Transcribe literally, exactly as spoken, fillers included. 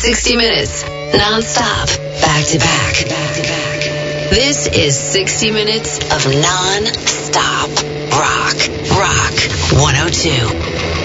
sixty minutes, non-stop, back to back. Back to back. This is sixty minutes of non-stop rock. Rock one oh two.